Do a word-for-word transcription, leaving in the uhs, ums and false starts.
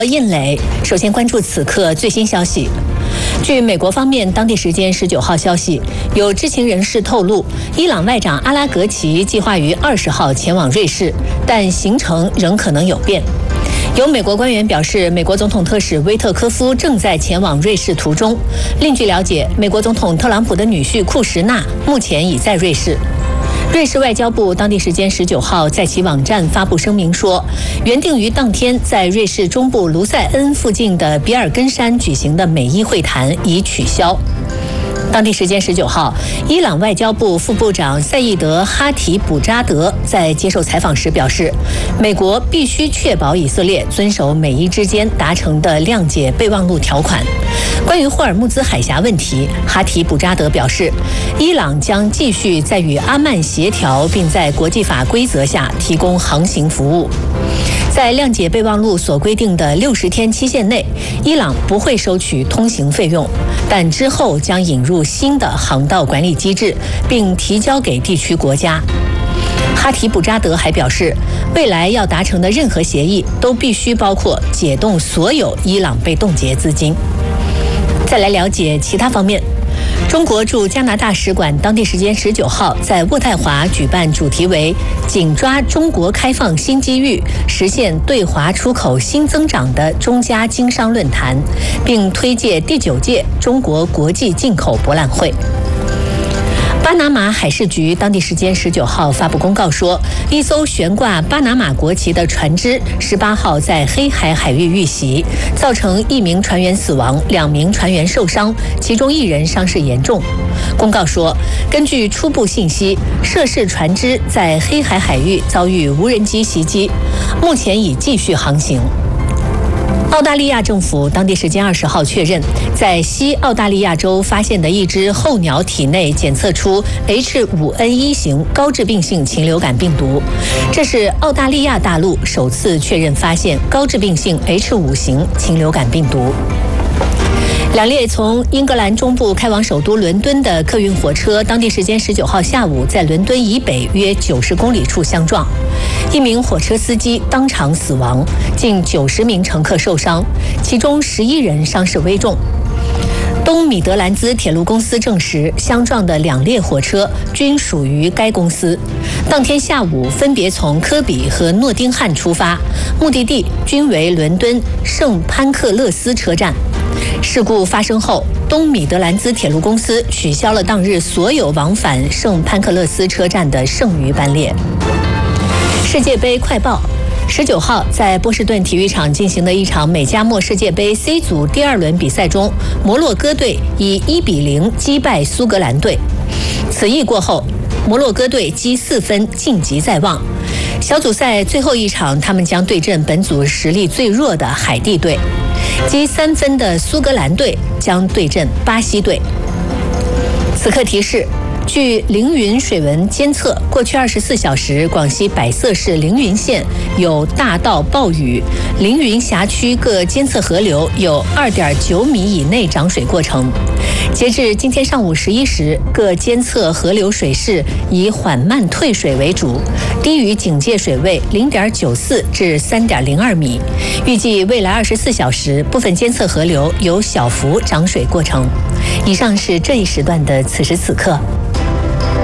印磊，首先关注此刻最新消息。据美国方面当地时间十九号消息，有知情人士透露，伊朗外长阿拉格齐计划于二十号前往瑞士，但行程仍可能有变。有美国官员表示，美国总统特使威特科夫正在前往瑞士途中。另据了解，美国总统特朗普的女婿库什纳目前已在瑞士。瑞士外交部当地时间十九号在其网站发布声明说，原定于当天在瑞士中部卢塞恩附近的比尔根山举行的美伊会谈已取消。当地时间十九号，伊朗外交部副部长赛义德·哈提卜扎德在接受采访时表示，美国必须确保以色列遵守美伊之间达成的谅解备忘录条款。关于霍尔木兹海峡问题，哈提卜扎德表示，伊朗将继续在与阿曼协调，并在国际法规则下提供航行服务。在谅解备忘录所规定的六十天期限内，伊朗不会收取通行费用，但之后将引入新的航道管理机制，并提交给地区国家。哈提卜扎德还表示，未来要达成的任何协议都必须包括解冻所有伊朗被冻结资金。再来了解其他方面。中国驻加拿大使馆当地时间十九号在渥太华举办主题为“紧抓中国开放新机遇，实现对华出口新增长”的中加经商论坛，并推介第九届中国国际进口博览会。巴拿马海事局当地时间十九号发布公告说，一艘悬挂巴拿马国旗的船只十八号在黑海海域遇袭，造成一名船员死亡，两名船员受伤，其中一人伤势严重。公告说，根据初步信息，涉事船只在黑海海域遭遇无人机袭击，目前已继续航行。澳大利亚政府当地时间二十号确认，在西澳大利亚州发现的一只候鸟体内检测出 H 五 N 一 型高致病性禽流感病毒，这是澳大利亚大陆首次确认发现高致病性 H 五 型禽流感病毒。两列从英格兰中部开往首都伦敦的客运火车，当地时间十九号下午在伦敦以北约九十公里处相撞，一名火车司机当场死亡，近九十名乘客受伤，其中十一人伤势危重。东米德兰兹铁路公司证实，相撞的两列火车均属于该公司。当天下午分别从科比和诺丁汉出发，目的地均为伦敦圣潘克勒斯车站。事故发生后，东米德兰兹铁路公司取消了当日所有往返圣潘克勒斯车站的剩余班列。世界杯快报。十九号，在波士顿体育场进行的一场美加墨世界杯 C 组第二轮比赛中，摩洛哥队以一比零击败苏格兰队。此役过后，摩洛哥队积四分晋级在望。小组赛最后一场，他们将对阵本组实力最弱的海地队。积三分的苏格兰队将对阵巴西队。此刻提示。据凌云水文监测，过去二十四小时，广西百色市凌云县有大到暴雨，凌云辖区各监测河流有二点九米以内涨水过程。截至今天上午十一时，各监测河流水势以缓慢退水为主，低于警戒水位零点九四至三点零二米。预计未来二十四小时，部分监测河流有小幅涨水过程。以上是这一时段的此时此刻。